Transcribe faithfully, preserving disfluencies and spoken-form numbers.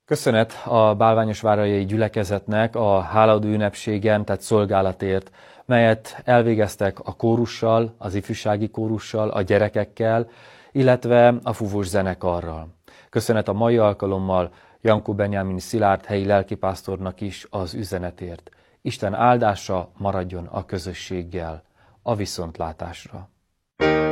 Köszönet a bálványosvárhelyi gyülekezetnek a hálaadó ünnepségen, tehát szolgálatért, melyet elvégeztek a kórussal, az ifjúsági kórussal, a gyerekekkel, illetve a fúvós zenekarral. Köszönet a mai alkalommal Jankó Benyámin Szilárd helyi lelkipásztornak is az üzenetért. Isten áldása maradjon a közösséggel. A viszontlátásra!